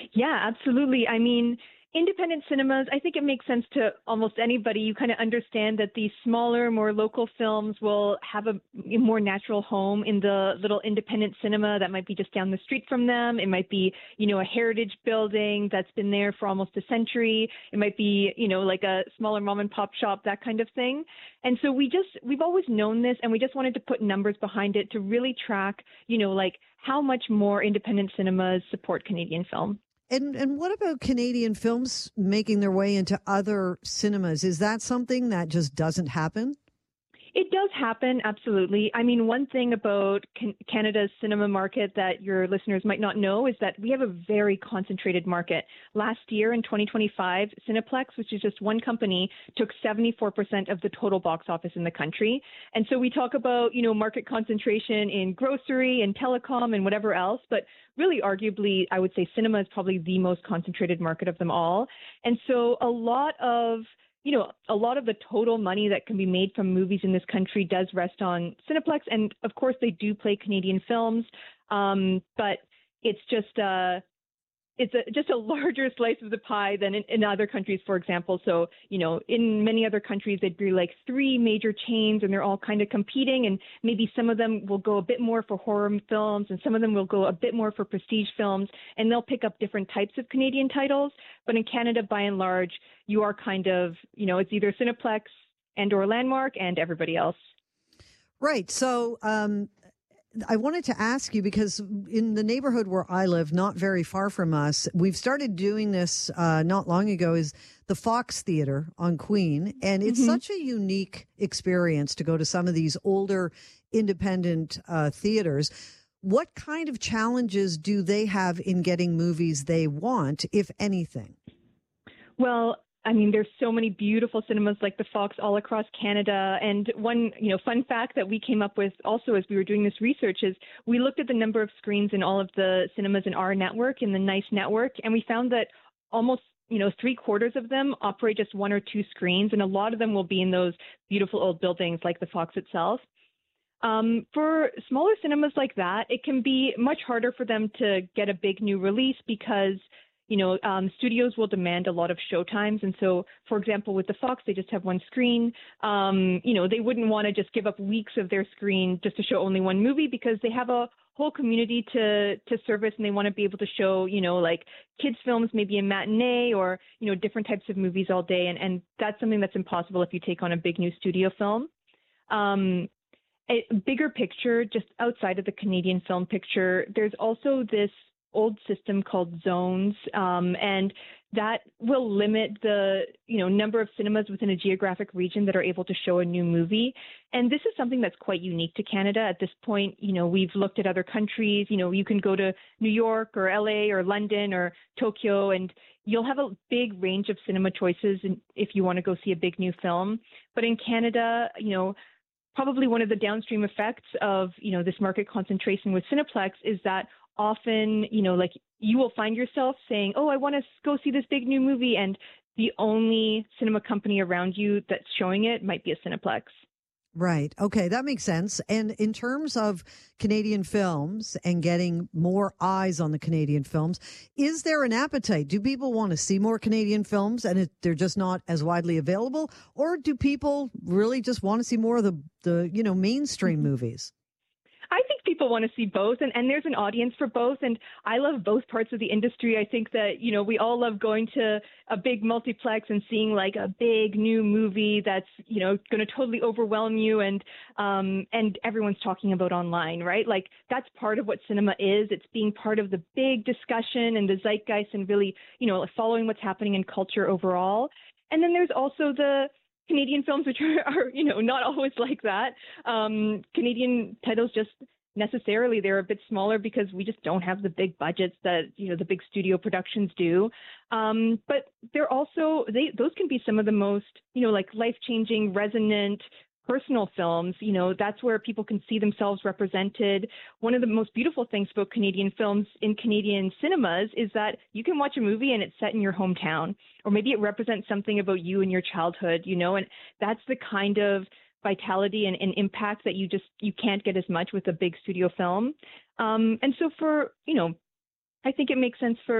Yeah, absolutely. I mean, independent cinemas, I think it makes sense to almost anybody. You kind of understand that these smaller, more local films will have a more natural home in the little independent cinema that might be just down the street from them. It might be, a heritage building that's been there for almost a century. It might be, like a smaller mom and pop shop, that kind of thing. And so we've always known this, and we just wanted to put numbers behind it to really track, like how much more independent cinemas support Canadian film. And what about Canadian films making their way into other cinemas? Is that something that just doesn't happen? It does happen, absolutely. I mean, one thing about Canada's cinema market that your listeners might not know is that we have a very concentrated market. Last year in 2025, Cineplex, which is just one company, took 74% of the total box office in the country. And so we talk about, market concentration in grocery and telecom and whatever else, but really arguably, I would say cinema is probably the most concentrated market of them all. And so a lot of the total money that can be made from movies in this country does rest on Cineplex. And of course, they do play Canadian films. But it's just just a larger slice of the pie than in other countries, for example. So, in many other countries, there'd be like three major chains and they're all kind of competing. And maybe some of them will go a bit more for horror films and some of them will go a bit more for prestige films. And they'll pick up different types of Canadian titles. But in Canada, by and large, you are kind of, it's either Cineplex and or Landmark and everybody else. Right. So I wanted to ask you, because in the neighborhood where I live, not very far from us, we've started doing this not long ago, is the Fox Theater on Queen. And it's such a unique experience to go to some of these older independent theaters. What kind of challenges do they have in getting movies they want, if anything? Well, I mean, there's so many beautiful cinemas like the Fox all across Canada. And one, fun fact that we came up with also as we were doing this research is we looked at the number of screens in all of the cinemas in our network, in the NICE network, and we found that almost, 3/4 of them operate just one or two screens. And a lot of them will be in those beautiful old buildings like the Fox itself. For smaller cinemas like that, it can be much harder for them to get a big new release because studios will demand a lot of showtimes. And so, for example, with the Fox, they just have one screen. They wouldn't want to just give up weeks of their screen just to show only one movie because they have a whole community to service and they want to be able to show, like kids films, maybe a matinee or, different types of movies all day. And that's something that's impossible if you take on a big new studio film. A bigger picture, just outside of the Canadian film picture, there's also this old system called zones, and that will limit the number of cinemas within a geographic region that are able to show a new movie. And this is something that's quite unique to Canada at this point. We've looked at other countries. You can go to New York or LA or London or Tokyo, and you'll have a big range of cinema choices if you want to go see a big new film. But in Canada, probably one of the downstream effects of this market concentration with Cineplex is that often, like you will find yourself saying, oh, I want to go see this big new movie. And the only cinema company around you that's showing it might be a Cineplex. Right. Okay. That makes sense. And in terms of Canadian films and getting more eyes on the Canadian films, is there an appetite? Do people want to see more Canadian films and they're just not as widely available? Or do people really just want to see more of the mainstream movies? I think people want to see both, and there's an audience for both, and I love both parts of the industry. I think that, we all love going to a big multiplex and seeing like a big new movie that's, going to totally overwhelm you and everyone's talking about online, right? Like that's part of what cinema is. It's being part of the big discussion and the zeitgeist and really, following what's happening in culture overall. And then there's also the Canadian films, which are not always like that. Canadian titles just necessarily, they're a bit smaller because we just don't have the big budgets that, the big studio productions do. But they're also, those can be some of the most, like life-changing, resonant, personal films. That's where people can see themselves represented. One of the most beautiful things about Canadian films in Canadian cinemas is that you can watch a movie and it's set in your hometown, or maybe it represents something about you and your childhood, and that's the kind of vitality and impact that you can't get as much with a big studio film. And so I think it makes sense for